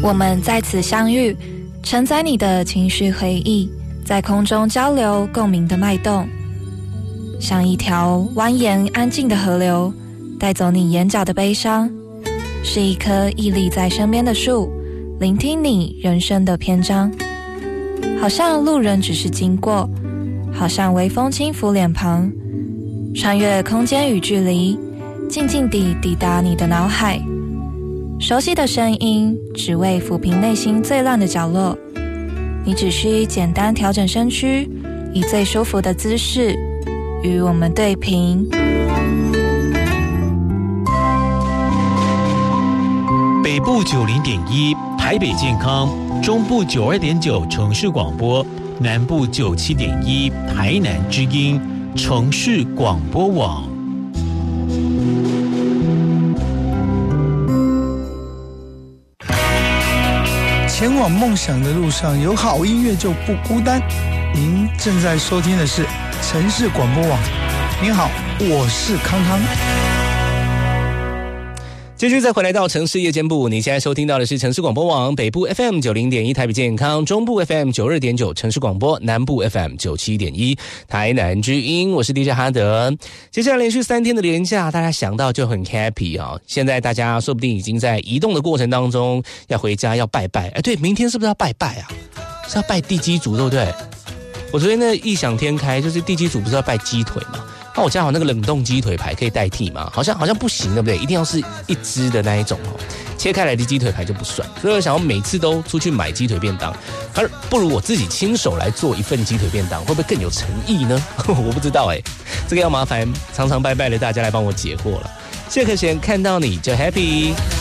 我们在此相遇，承载你的情绪回忆，在空中交流共鸣的脉动，像一条蜿蜒安静的河流，带走你眼角的悲伤，是一棵屹立在身边的树，聆听你人生的篇章。好像路人只是经过，好像微风轻拂脸庞，穿越空间与距离，静静地抵达你的脑海。熟悉的声音，只为抚平内心最乱的角落。你只需简单调整身躯，以最舒服的姿势与我们对平。 北部90.1台北健康，中部92.9城市广播，南部97.1台南之音城市广播网。 前往梦想的路上，有好音乐就不孤单。您正在收听的是城市广播网。您好，我是康康。 继续再回来到城市夜间部，你现在收听到的是城市广播网，北部 FM 90.1台北健康，中部 FM 92.9城市广播，南部 FM 97.1台南之音，我是 DJ 哈德。接下来连续3天的连假，大家想到就很 happy 啊！现在大家说不定已经在移动的过程当中，要回家要拜拜。对，明天是不是要拜拜啊？是要拜地基主，对不对？我昨天呢异想天开，就是地基主不是要拜鸡腿吗？那我家有那个冷冻鸡腿排可以代替吗？好像不行，对不对？一定要是一只的那一种哦，切开来的鸡腿排就不算。所以我想要每次都出去买鸡腿便当，而不如我自己亲手来做一份鸡腿便当，会不会更有诚意呢？我不知道这个要麻烦常常拜拜的大家来帮我解惑了。谢可贤看到你就 happy。